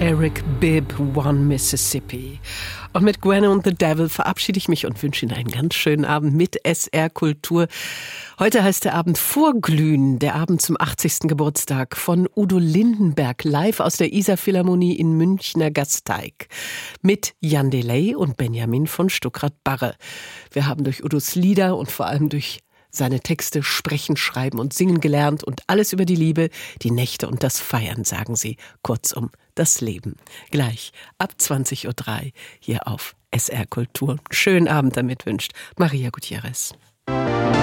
Eric Bibb, One Mississippi. Und mit Gwen and the Devil verabschiede ich mich und wünsche Ihnen einen ganz schönen Abend mit SR Kultur. Heute heißt der Abend Vorglühen, der Abend zum 80. Geburtstag von Udo Lindenberg, live aus der Isar-Philharmonie in Münchner Gasteig. Mit Jan Delay und Benjamin von Stuckrad-Barre. Wir haben durch Udos Lieder und vor allem durch seine Texte sprechen, schreiben und singen gelernt und alles über die Liebe, die Nächte und das Feiern, sagen sie. Kurzum, das Leben. Gleich ab 20.03 Uhr hier auf SR Kultur. Schönen Abend damit wünscht Maria Gutierrez.